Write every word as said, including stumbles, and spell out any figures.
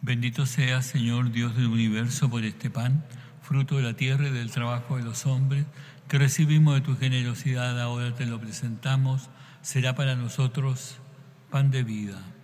Bendito seas, Señor Dios del universo, por este pan, fruto de la tierra y del trabajo de los hombres, que recibimos de tu generosidad, ahora te lo presentamos, será para nosotros pan de vida.